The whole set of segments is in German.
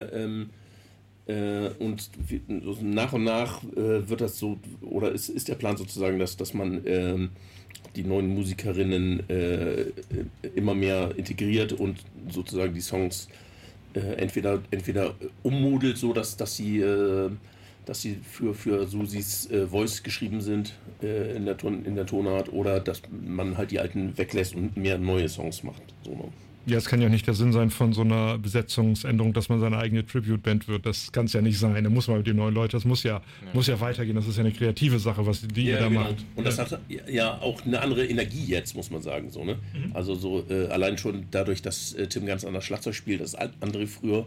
Und so nach und nach wird das so, oder ist der Plan sozusagen, dass man die neuen Musikerinnen immer mehr integriert und sozusagen die Songs entweder ummodelt, so dass sie für Susis Voice geschrieben sind in der Tonart, oder dass man halt die alten weglässt und mehr neue Songs macht. So, ne? Ja, es kann ja nicht der Sinn sein von so einer Besetzungsänderung, dass man seine eigene Tribute-Band wird. Das kann es ja nicht sein. Da muss man mit den neuen Leuten, das muss ja weitergehen. Das ist ja eine kreative Sache, was ihr da macht. Und das hat ja auch eine andere Energie jetzt, muss man sagen. So, ne? Also so allein schon dadurch, dass Tim ganz anders Schlagzeug spielt als André früher,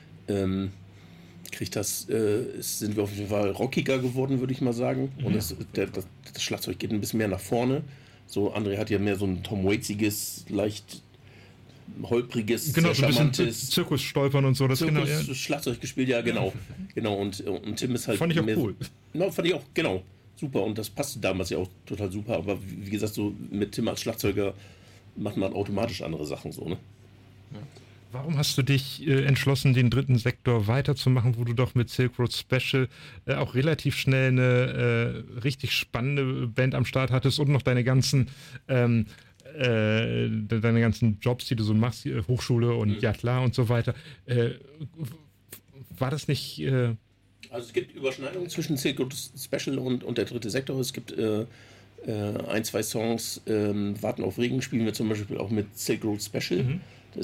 sind wir auf jeden Fall rockiger geworden, würde ich mal sagen. Und das Schlagzeug geht ein bisschen mehr nach vorne. So, André hat ja mehr so ein Tom Waits-iges, leicht holpriges, genau, so ein bisschen Zirkusstolpern und so. Das Schlagzeug gespielt, ja, genau. Genau, und Tim ist halt... Fand ich auch cool. Fand ich auch, genau, super. Und das passte damals ja auch total super. Aber wie gesagt, so mit Tim als Schlagzeuger macht man automatisch andere Sachen so, ne? Ja. Warum hast du dich entschlossen, den dritten Sektor weiterzumachen, wo du doch mit Silk Road Special auch relativ schnell eine richtig spannende Band am Start hattest und noch deine ganzen Jobs, die du so machst, Hochschule und ja klar und so weiter. War das nicht... Also es gibt Überschneidungen zwischen Silk Road Special und der dritte Sektor. Es gibt ein, zwei Songs, Warten auf Regen spielen wir zum Beispiel auch mit Silk Road Special.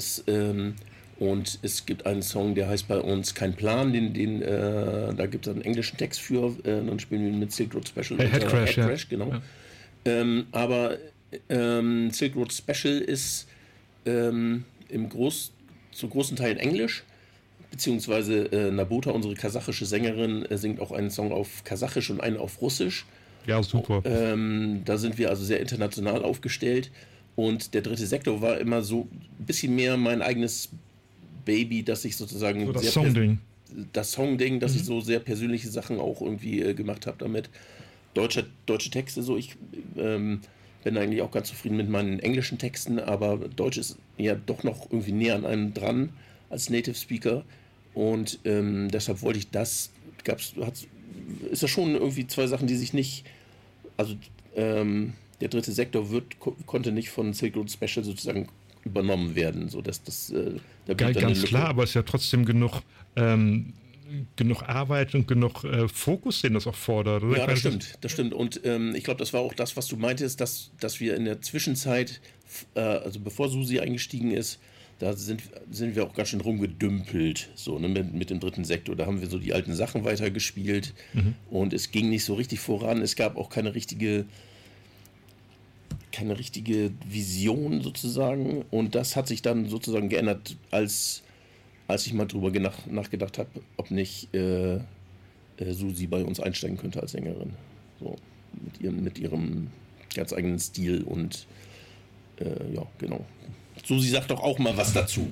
Und es gibt einen Song, der heißt bei uns Kein Plan, da gibt es einen englischen Text für, dann spielen wir mit Silk Road Special. Head Crash, genau. Ja. Aber Silk Road Special ist zu großen Teilen Englisch, beziehungsweise Nabota, unsere kasachische Sängerin, singt auch einen Song auf Kasachisch und einen auf Russisch. Ja, super. Da sind wir also sehr international aufgestellt. Und der dritte Sektor war immer so ein bisschen mehr mein eigenes Baby, dass ich sozusagen... So das Songding. Das Songding, dass ich so sehr persönliche Sachen auch irgendwie gemacht habe damit. Deutsche Texte, so ich bin eigentlich auch ganz zufrieden mit meinen englischen Texten, aber Deutsch ist ja doch noch irgendwie näher an einem dran als Native Speaker. Und deshalb wollte ich das... Ist das schon irgendwie zwei Sachen, die sich nicht... Also... der dritte Sektor konnte nicht von Silk Road Special sozusagen übernommen werden, so dass das da ganz klar, aber es ist ja trotzdem genug Arbeit und genug Fokus, den das auch fordert, oder? Ja, das stimmt. Und ich glaube, das war auch das, was du meintest, dass wir in der Zwischenzeit, also bevor Susi eingestiegen ist, da sind wir auch ganz schön rumgedümpelt, so, ne, mit dem dritten Sektor. Da haben wir so die alten Sachen weitergespielt und es ging nicht so richtig voran. Es gab auch keine richtige Vision sozusagen, und das hat sich dann sozusagen geändert, als ich mal drüber nachgedacht habe, ob nicht Susi bei uns einsteigen könnte als Sängerin, so mit ihrem ganz eigenen Stil und ja, genau. Susi sagt doch auch mal was dazu.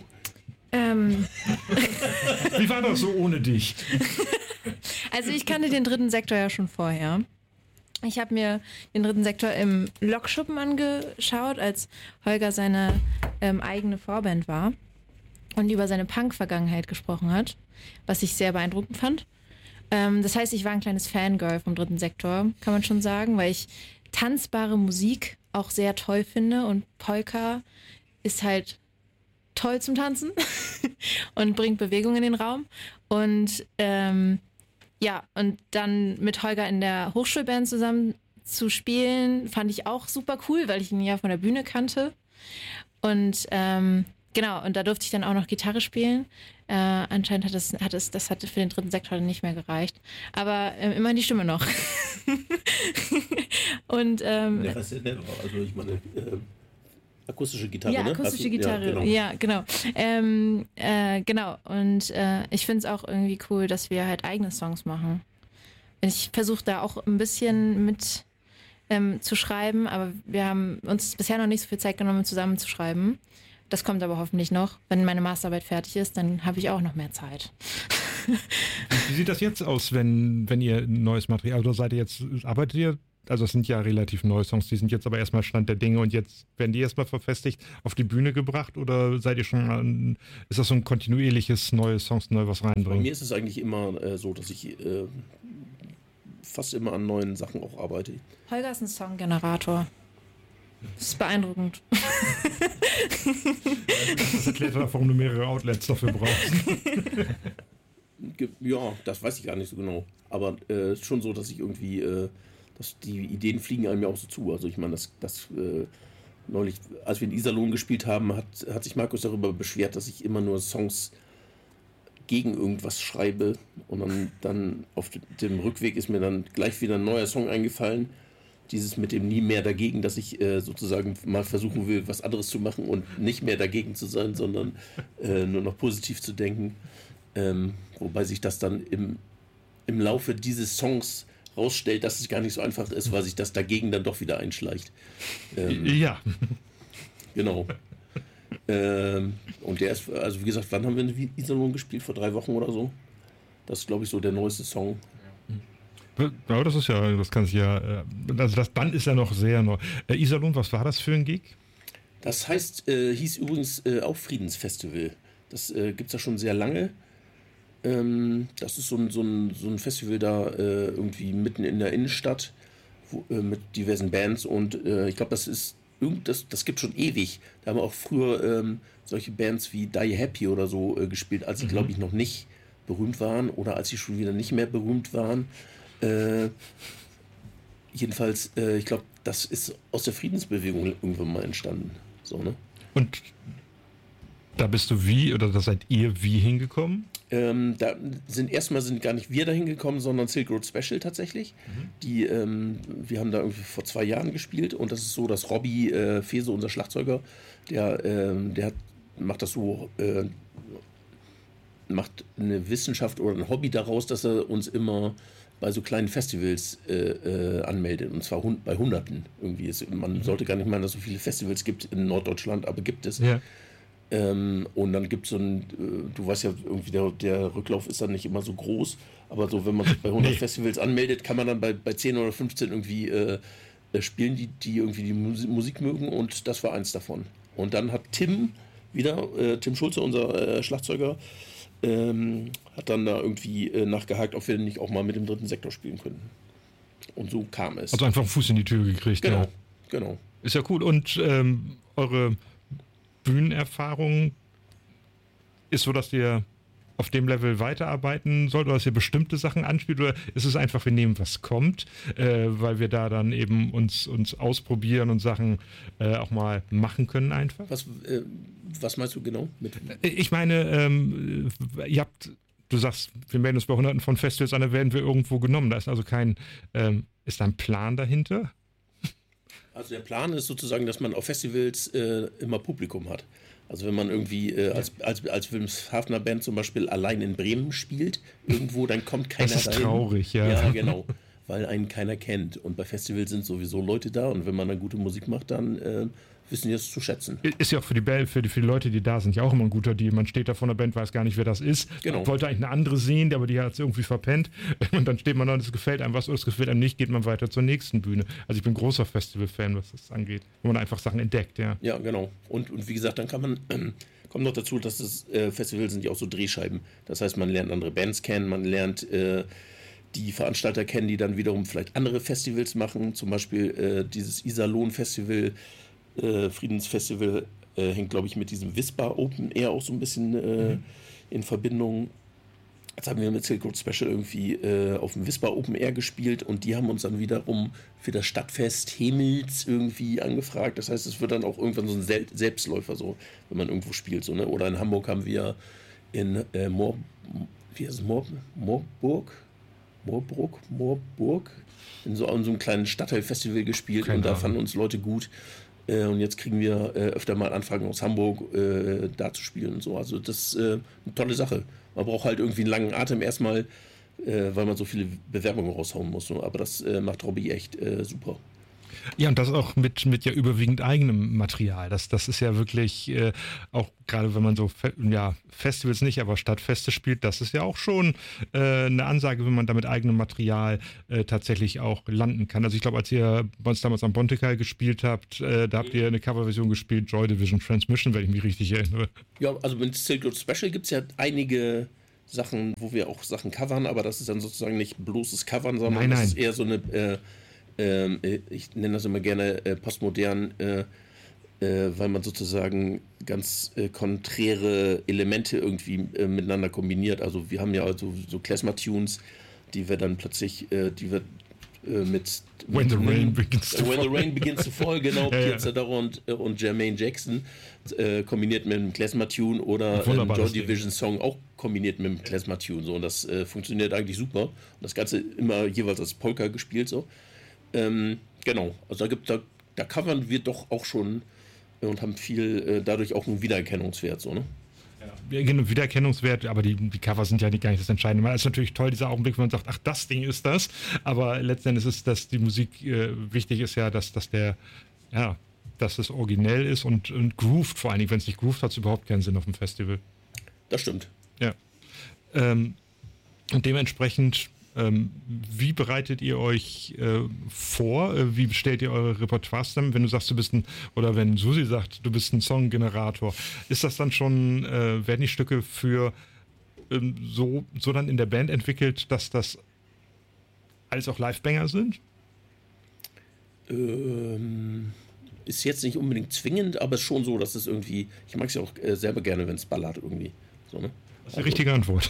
Wie war das so ohne dich? Also ich kannte den dritten Sektor ja schon vorher. Ich habe mir den dritten Sektor im Lokschuppen angeschaut, als Holger seine eigene Vorband war und über seine Punk-Vergangenheit gesprochen hat, was ich sehr beeindruckend fand. Das heißt, ich war ein kleines Fangirl vom dritten Sektor, kann man schon sagen, weil ich tanzbare Musik auch sehr toll finde, und Polka ist halt toll zum Tanzen und bringt Bewegung in den Raum. Und ja, und dann mit Holger in der Hochschulband zusammen zu spielen, fand ich auch super cool, weil ich ihn ja von der Bühne kannte. Und genau, und da durfte ich dann auch noch Gitarre spielen. Anscheinend hat das hat für den dritten Sektor nicht mehr gereicht. Aber immerhin die Stimme noch. Und ja, was ist denn, also ich meine, akustische Gitarre, ja, ne? akustische Gitarre, ja, genau. Genau, und ich finde es auch irgendwie cool, dass wir halt eigene Songs machen. Ich versuche da auch ein bisschen mit zu schreiben, aber wir haben uns bisher noch nicht so viel Zeit genommen, zusammen zu schreiben. Das kommt aber hoffentlich noch. Wenn meine Masterarbeit fertig ist, dann habe ich auch noch mehr Zeit. Wie sieht das jetzt aus, wenn ihr neues Material, oder arbeitet ihr also es sind ja relativ neue Songs, die sind jetzt aber erstmal Stand der Dinge und jetzt werden die erstmal verfestigt auf die Bühne gebracht oder seid ihr schon ist das so ein kontinuierliches neue Songs, neu was reinbringen? Bei mir ist es eigentlich immer so, dass ich fast immer an neuen Sachen auch arbeite. Holger ist ein Songgenerator. Das ist beeindruckend. Das erklärt auch, warum du mehrere Outlets dafür brauchst. Ja, das weiß ich gar nicht so genau. Aber schon so, dass ich irgendwie, dass die Ideen fliegen einem ja auch so zu. Also ich meine, das neulich, als wir in Iserlohn gespielt haben, hat sich Markus darüber beschwert, dass ich immer nur Songs gegen irgendwas schreibe. Und dann auf dem Rückweg ist mir dann gleich wieder ein neuer Song eingefallen. Dieses mit dem nie mehr dagegen, dass ich sozusagen mal versuchen will, was anderes zu machen und nicht mehr dagegen zu sein, sondern nur noch positiv zu denken. Wobei sich das dann im Laufe dieses Songs rausstellt, dass es gar nicht so einfach ist, weil sich das dagegen dann doch wieder einschleicht. Ja. Genau. Und der ist, also wie gesagt, wann haben wir in Iserlohn gespielt? Vor 3 Wochen oder so? Das ist, glaube ich, so der neueste Song. Aber das ist ja, das kann sich ja, also das Band ist ja noch sehr neu. Iserlohn, was war das für ein Gig? Das heißt, hieß übrigens auch Friedensfestival. Das gibt es ja schon sehr lange. Das ist so ein Festival da irgendwie mitten in der Innenstadt mit diversen Bands und ich glaube, das gibt schon ewig. Da haben auch früher solche Bands wie Die Happy oder so gespielt, als sie, glaube ich, noch nicht berühmt waren oder als sie schon wieder nicht mehr berühmt waren. Jedenfalls, ich glaube, das ist aus der Friedensbewegung irgendwann mal entstanden. So, ne? Und da bist du da seid ihr wie hingekommen? Da sind gar nicht wir da hingekommen, sondern Silk Road Special tatsächlich. Wir haben da irgendwie vor 2 Jahren gespielt und das ist so, dass Robbie Fese, unser Schlagzeuger, der macht das so, macht eine Wissenschaft oder ein Hobby daraus, dass er uns immer bei so kleinen Festivals anmeldet, und zwar bei Hunderten irgendwie. Man sollte gar nicht meinen, dass es so viele Festivals gibt in Norddeutschland, aber gibt es. Ja. Und dann gibt es so du weißt ja, irgendwie der Rücklauf ist dann nicht immer so groß, aber so, wenn man sich bei 100 Festivals anmeldet, kann man dann bei 10 oder 15 irgendwie spielen, die irgendwie die Musik mögen, und das war eins davon. Und dann hat Tim Schulze, unser Schlagzeuger, hat dann da irgendwie nachgehakt, ob wir nicht auch mal mit dem dritten Sektor spielen können. Und so kam es. Also einfach einen Fuß in die Tür gekriegt. Genau, ja. Genau. Ist ja cool. Und eure Bühnenerfahrung ist so, dass ihr auf dem Level weiterarbeiten sollt oder dass ihr bestimmte Sachen anspielt, oder ist es einfach, wir nehmen, was kommt, weil wir da dann eben uns ausprobieren und Sachen auch mal machen können einfach? Was meinst du genau? Ich meine, du sagst, wir melden uns bei Hunderten von Festivals an, da werden wir irgendwo genommen. Da ist also ist da ein Plan dahinter? Also der Plan ist sozusagen, dass man auf Festivals immer Publikum hat. Also wenn man irgendwie als Wilhelmshavener Band zum Beispiel allein in Bremen spielt, irgendwo, dann kommt keiner dahin. Das ist traurig, ja. Ja, genau, weil einen keiner kennt. Und bei Festivals sind sowieso Leute da, und wenn man dann gute Musik macht, dann wissen die es zu schätzen. Ist ja auch für die Leute, die da sind, ja auch immer ein guter Deal. Man steht da vor einer Band, weiß gar nicht, wer das ist. Genau. Man wollte eigentlich eine andere sehen, aber die hat es irgendwie verpennt. Und dann steht man da und es gefällt einem was oder es gefällt einem nicht, geht man weiter zur nächsten Bühne. Also ich bin großer Festival-Fan, was das angeht. Wo man einfach Sachen entdeckt, ja. Ja, genau. Und wie gesagt, dann kommt noch dazu, dass das Festivals sind ja auch so Drehscheiben. Das heißt, man lernt andere Bands kennen, man lernt die Veranstalter kennen, die dann wiederum vielleicht andere Festivals machen. Zum Beispiel dieses Iserlohn-Festival, Friedensfestival, hängt, glaube ich, mit diesem Wisper Open Air auch so ein bisschen in Verbindung. Jetzt haben wir mit Silk Road Special irgendwie auf dem Wisper Open Air gespielt, und die haben uns dann wiederum für das Stadtfest Hemels irgendwie angefragt. Das heißt, es wird dann auch irgendwann so ein Selbstläufer, so, wenn man irgendwo spielt. So, ne? Oder in Hamburg haben wir in Moorburg in so einem kleinen Stadtteilfestival gespielt, und da fanden uns Leute gut. Und jetzt kriegen wir öfter mal Anfragen aus Hamburg, da zu spielen und so. Also das ist eine tolle Sache. Man braucht halt irgendwie einen langen Atem erstmal, weil man so viele Bewerbungen raushauen muss. Aber das macht Robbie echt super. Ja, und das auch mit ja überwiegend eigenem Material. Das ist ja wirklich, auch gerade wenn man so, Festivals nicht, aber Stadtfeste spielt, das ist ja auch schon eine Ansage, wenn man da mit eigenem Material tatsächlich auch landen kann. Also ich glaube, als ihr bei uns damals am Bontekai gespielt habt, da habt ihr eine Coverversion gespielt, Joy Division Transmission, wenn ich mich richtig erinnere. Ja, also mit Silk Road Special gibt es ja einige Sachen, wo wir auch Sachen covern, aber das ist dann sozusagen nicht bloßes Covern, sondern das ist eher so eine, ich nenne das immer gerne postmodern, weil man sozusagen ganz konträre Elemente irgendwie miteinander kombiniert. Also wir haben ja also so Klezmer-Tunes, die wir dann plötzlich, mit When the Rain Begins to Fall, genau, Pierre Zadora und Jermaine Jackson kombiniert mit einem Klezmer-Tune oder ein Joy Division Song auch kombiniert mit einem Klezmer-Tune. So, und das funktioniert eigentlich super. Und das Ganze immer jeweils als Polka gespielt. So. Genau, also da covern wir doch auch schon und haben viel dadurch auch einen Wiedererkennungswert. So, ne? Ja, genau, Wiedererkennungswert, aber die Cover sind ja gar nicht das Entscheidende. Es ist natürlich toll, dieser Augenblick, wenn man sagt, ach, das Ding ist das. Aber letzten Endes ist, dass die Musik wichtig ist ja, dass es originell ist und grooved vor allen Dingen. Wenn es nicht grooved, hat es überhaupt keinen Sinn auf dem Festival. Das stimmt. Ja. Und dementsprechend, wie bereitet ihr euch vor? Wie stellt ihr eure Repertoires zusammen? Wenn du sagst, wenn Susi sagt, du bist ein Songgenerator, ist das dann schon, werden die Stücke für so dann in der Band entwickelt, dass das alles auch Live-Banger sind? Ist jetzt nicht unbedingt zwingend, aber es ist schon so, dass es irgendwie, ich mag es ja auch selber gerne, wenn es ballert irgendwie. So, ne? Das ist die richtige Antwort.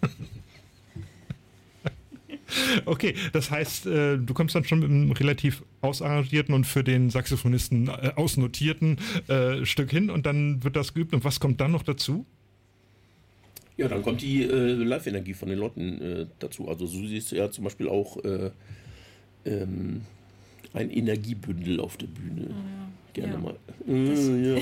Okay, das heißt, du kommst dann schon mit einem relativ ausarrangierten und für den Saxophonisten ausnotierten Stück hin und dann wird das geübt. Und was kommt dann noch dazu? Ja, dann kommt die Live-Energie von den Leuten dazu. Also Susi ist ja zum Beispiel auch ein Energiebündel auf der Bühne. Gerne mal. Ja.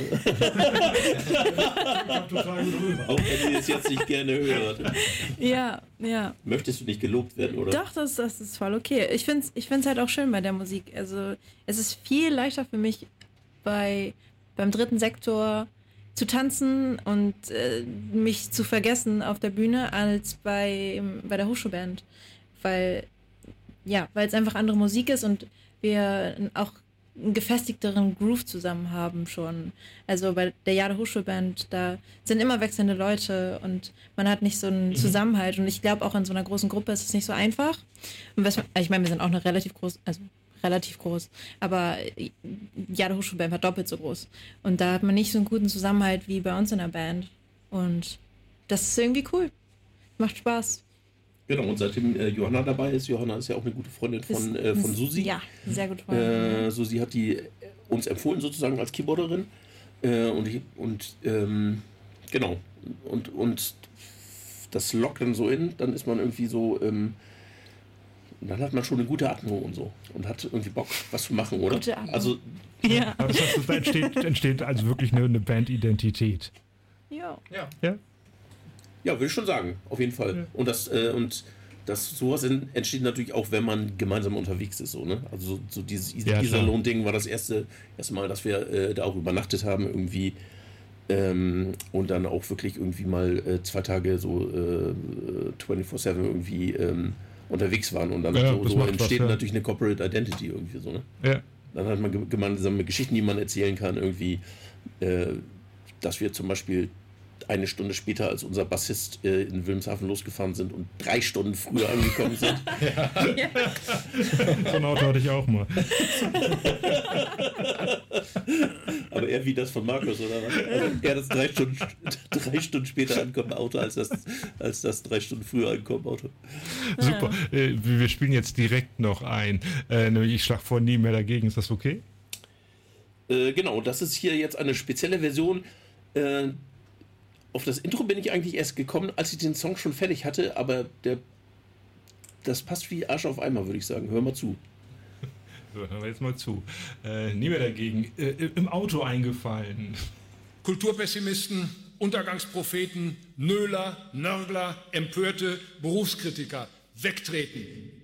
Auch wenn ihr es jetzt nicht gerne hört. Ja. Möchtest du nicht gelobt werden, oder? Doch, das ist voll okay. Ich find's halt auch schön bei der Musik. Also es ist viel leichter für mich beim dritten Sektor zu tanzen und mich zu vergessen auf der Bühne als bei der Hochschulband. Weil es einfach andere Musik ist und wir auch einen gefestigteren Groove zusammen haben schon. Also bei der Jade Hochschulband, da sind immer wechselnde Leute und man hat nicht so einen Zusammenhalt. Und ich glaube, auch in so einer großen Gruppe ist es nicht so einfach. Und ich meine, wir sind auch eine relativ groß, aber Jade Hochschulband war doppelt so groß. Und da hat man nicht so einen guten Zusammenhalt wie bei uns in der Band. Und das ist irgendwie cool. Macht Spaß. Genau, und seitdem Johanna dabei ist, Johanna ist ja auch eine gute Freundin von Susi. Ja, sehr gute Freundin. Susi hat die uns empfohlen sozusagen als Keyboarderin. Genau. Und das lockt dann so in, dann ist man irgendwie so, dann hat man schon eine gute Atmung und so. Und hat irgendwie Bock, was zu machen, oder? Gute Atmung. Also, ja. Aber das heißt, da entsteht also wirklich eine Bandidentität. Ja. Ja, würde ich schon sagen, auf jeden Fall. Ja. Sowas entsteht natürlich auch, wenn man gemeinsam unterwegs ist, so, ne? Also so dieses Iserlohn-Ding war das erste Mal, dass wir da auch übernachtet haben irgendwie und dann auch wirklich irgendwie mal 2 Tage so 24/7 irgendwie unterwegs waren und dann so entsteht natürlich eine Corporate Identity irgendwie so, ne? Ja. Dann hat man gemeinsame Geschichten, die man erzählen kann, irgendwie, dass wir zum Beispiel 1 Stunde später als unser Bassist in Wilhelmshaven losgefahren sind und 3 Stunden früher angekommen sind. Ja. So ein Auto hatte ich auch mal. Aber eher wie das von Markus, oder was? Also eher das 3 Stunden später ankommende Auto als das 3 Stunden früher ankommende Auto. Super. Wir spielen jetzt direkt noch ein. Nämlich Ich schlag vor nie mehr dagegen. Ist das okay? Genau, das ist hier jetzt eine spezielle Version. Auf das Intro bin ich eigentlich erst gekommen, als ich den Song schon fertig hatte, aber das passt wie Arsch auf Eimer, würde ich sagen. Hör mal zu. So, hören wir jetzt mal zu. Nie mehr dagegen. Im Auto eingefallen. Kulturpessimisten, Untergangspropheten, Nöler, Nörgler, Empörte, Berufskritiker. Wegtreten.